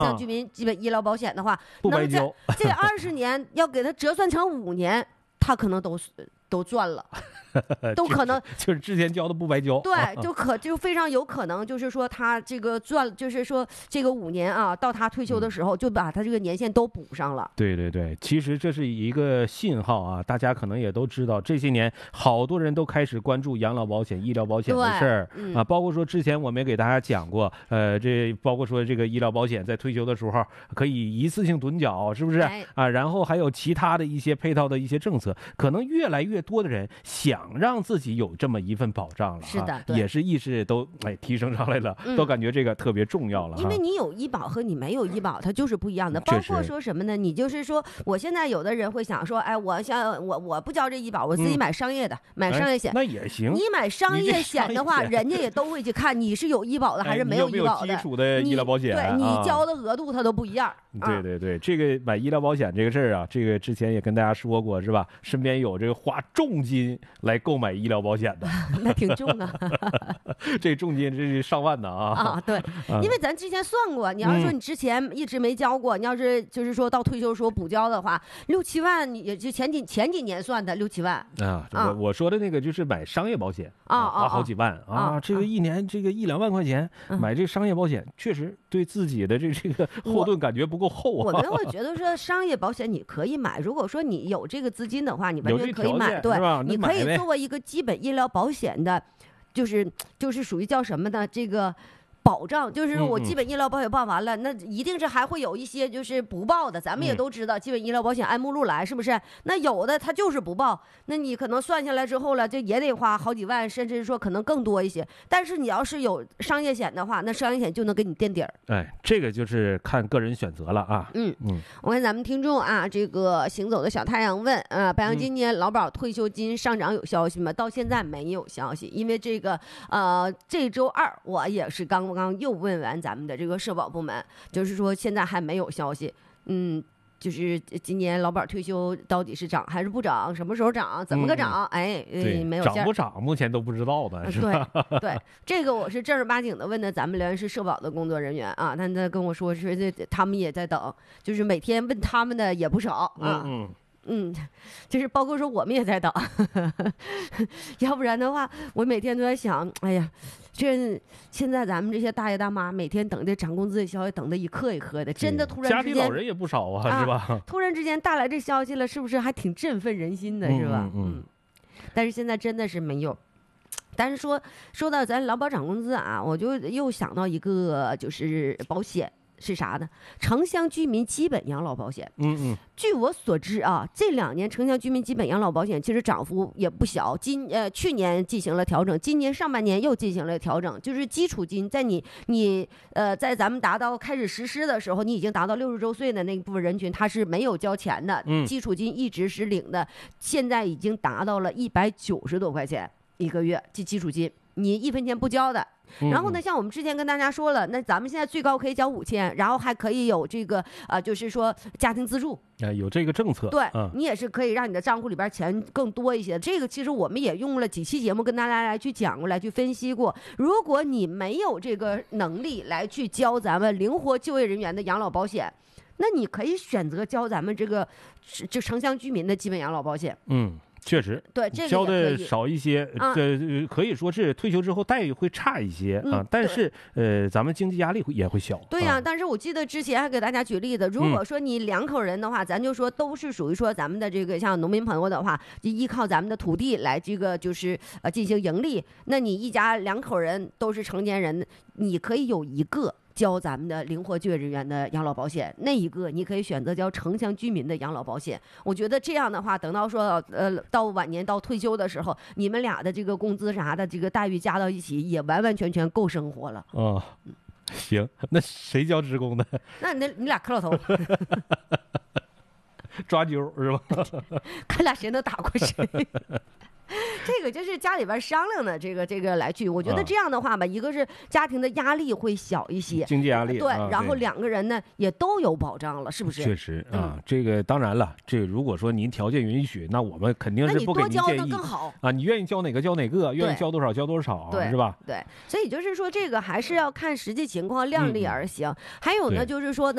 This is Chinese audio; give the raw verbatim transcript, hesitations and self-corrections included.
像居民基本医疗保险的话， 不白交， 这二十年要给他折算成五年，他可能都都赚了。都可能就是、就是之前交的不白交， 对，就可就非常有可能，就是说他这个赚，就是说这个五年啊，到他退休的时候，就把他这个年限都补上了。 对对对，其实这是一个信号啊，大家可能也都知道，这些年好多人都开始关注养老保险、医疗保险的事儿、嗯、啊，包括说之前我们也给大家讲过，呃，这包括说这个医疗保险在退休的时候可以一次性趸缴，是不是、哎、啊？然后还有其他的一些配套的一些政策，可能越来越多的人想让自己有这么一份保障了， 是的， 啊、也是意识都哎提升上来了、嗯，都感觉这个特别重要了。 因为你有医保和你没有医保，它就是不一样的。包括说什么呢？你就是说，我现在有的人会想说，哎，我想我我不交这医保，我自己买商业的，嗯、买商业险、 哎，那也行。 你买商业险的话，人家也都会去看你是有医保的还是没有医保的。 哎、有基础的医疗保险， 对你交的额度它都不一样。 啊、对对对，这个买医疗保险这个事儿啊，这个之前也跟大家说过，是吧？身边有这个花重金来购买医疗保险的。 那挺重啊， 这重金这是上万的啊！ 啊，对，因为咱之前算过，你要是说你之前一直没交过，嗯、你要是就是说到退休时候补交的话，六七万，也就前几前几年算的六七万啊。我、啊、我说的那个就是买商业保险啊，啊花好几万 啊, 啊，这个一年这个一两万块钱、啊、买这个商业保险，确实对自己的这这个后盾感觉不够厚啊。 我们会觉得说商业保险你可以买，如果说你有这个资金的话，你完全可以买，对，你可以作为一个基本医疗保险的。就是就是属于叫什么呢？这个保障就是我基本医疗保险报完了，嗯嗯那一定是还会有一些就是不报的。咱们也都知道，基本医疗保险按目录来，是不是？那有的他就是不报，那你可能算下来之后了，这也得花好几万，甚至说可能更多一些。但是你要是有商业险的话，那商业险就能给你垫底儿。 哎，这个就是看个人选择了啊。 嗯嗯，我看咱们听众啊，这个行走的小太阳问啊，白羊今年劳保退休金上涨有消息吗？到现在没有消息，因为这个呃，这周二我也是刚。刚又问完咱们的这个社保部门，就是说现在还没有消息，嗯，就是今年劳保退休到底是涨还是不涨，什么时候涨，怎么个涨？嗯、哎， 对， 没有涨不涨，目前都不知道的，是吧？ 对对，这个我是正儿八经的问的咱们辽源市社保的工作人员啊，他他跟我说是这他们也在等，就是每天问他们的也不少啊。 嗯嗯。 嗯，就是包括说我们也在等，要不然的话，我每天都在想，哎呀，这现在咱们这些大爷大妈每天等的涨工资的消息，等的一刻一刻的，真的突然之间， 家里老人也不少啊，是吧？ 突然之间带来这消息了，是不是还挺振奋人心的，是吧？ 嗯, 嗯, 嗯。 但是现在真的是没有。但是说说到咱劳保涨工资啊，我就又想到一个，就是保险。是啥呢？城乡居民基本养老保险。 嗯嗯。 据我所知啊，这两年城乡居民基本养老保险其实涨幅也不小。今呃去年进行了调整，今年上半年又进行了调整。就是基础金在你你呃在咱们达到开始实施的时候，你已经达到六十周岁的那部分人群，他是没有交钱的。 嗯。 基础金一直是领的，现在已经达到了一百九十多块钱一个月，这基础金你一分钱不交的。然后呢，像我们之前跟大家说了，那咱们现在最高可以交五千，然后还可以有这个啊、呃，就是说家庭资助， 啊，有这个政策， 对、 嗯、 你也是可以让你的账户里边钱更多一些。这个其实我们也用了几期节目跟大家来去讲过来，去分析过。如果你没有这个能力来去交咱们灵活就业人员的养老保险，那你可以选择交咱们这个就城乡居民的基本养老保险。 嗯。确实， 对，这个交的少一些， 啊、 这可以说是退休之后待遇会差一些、嗯、啊，但是呃，咱们经济压力会也会小。 对呀、啊啊， 但是我记得之前还给大家举例子，如果说你两口人的话，嗯、咱就说都是属于说咱们的这个像农民朋友的话，就依靠咱们的土地来这个就是呃进行盈利，那你一家两口人都是成年人，你可以有一个交咱们的灵活就业人员的养老保险，那一个你可以选择交城乡居民的养老保险。我觉得这样的话，等到说呃到晚年到退休的时候，你们俩的这个工资啥的这个待遇加到一起，也完完全全够生活了。 哦，行，那谁交职工的？ 那你你俩磕老头。 抓阄是吧？ 看俩谁能打过谁。这个就是家里边商量的这个这个来去，我觉得这样的话吧，一个是家庭的压力会小一些， 经济压力对， 啊、 然后两个人呢也都有保障了，是不是？ 确实啊、 嗯， 这个当然了，这如果说您条件允许，那我们肯定是不给您建议。 那你多交更好啊，你愿意交哪个交哪个，愿意交多少交多少， 对， 是吧？ 对，所以就是说这个还是要看实际情况，量力而行。嗯、还有呢，就是说呢。